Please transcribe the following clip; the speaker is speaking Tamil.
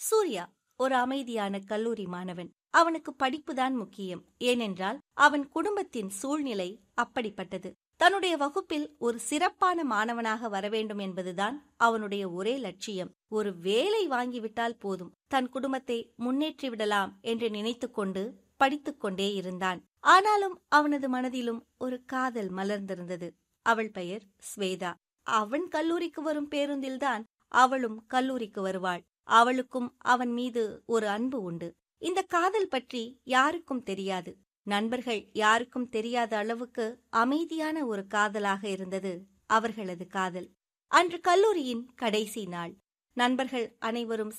சூர்யா ஒரு அமைதியான கல்லூரி மாணவன். அவனுக்கு படிப்புதான் முக்கியம். ஏனென்றால் அவன் குடும்பத்தின் சூழ்நிலை அப்படிப்பட்டது. தன்னுடைய வகுப்பில் ஒரு சிறப்பான மாணவனாக வரவேண்டும் என்பதுதான் அவனுடைய ஒரே லட்சியம். ஒரு வேலை வாங்கிவிட்டால் போதும், தன் குடும்பத்தை முன்னேற்றிவிடலாம் என்று நினைத்துக்கொண்டு படித்துக்கொண்டே இருந்தான். ஆனாலும் அவனது மனதிலும் ஒரு காதல் மலர்ந்திருந்தது. அவள் பெயர் ஸ்வேதா. அவன் கல்லூரிக்கு வரும் பேருந்தில்தான் அவளும் கல்லூரிக்கு வருவாள். அவளுக்கும் அவன் மீது ஒரு அன்பு உண்டு. இந்த காதல் பற்றி யாருக்கும் தெரியாது. நண்பர்கள் யாருக்கும் தெரியாத அளவுக்கு அமைதியான ஒரு காதலாக இருந்தது அவர்களது காதல். அன்று கல்லூரியின் கடைசி நாள். நண்பர்கள் அனைவரும்